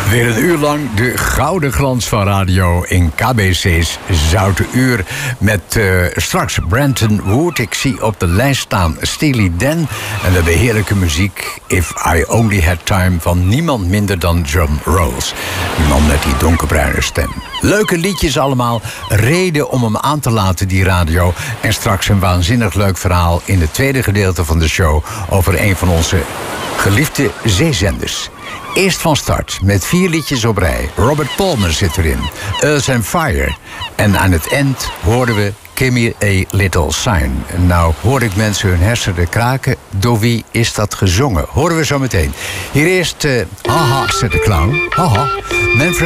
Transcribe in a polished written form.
Weer een uur lang de gouden glans van radio in KBC's Zoute Uur. Met straks Brenton Wood. Ik zie op de lijst staan Steely Dan. En we hebben heerlijke muziek. If I Only Had Time van niemand minder dan John Rawls. Die man met die donkerbruine stem. Leuke liedjes allemaal. Reden om hem aan te laten, die radio. En straks een waanzinnig leuk verhaal in het tweede gedeelte van de show over een van onze geliefde zeezenders. Eerst van start, met 4 liedjes op rij. Robert Palmer zit erin. Earth and Fire. En aan het eind hoorden we Give Me a Little Sign. Nou hoor ik mensen hun hersenen kraken. Door wie is dat gezongen? Horen we zo meteen. Hier eerst Haha, zet de clown. Haha. Manfred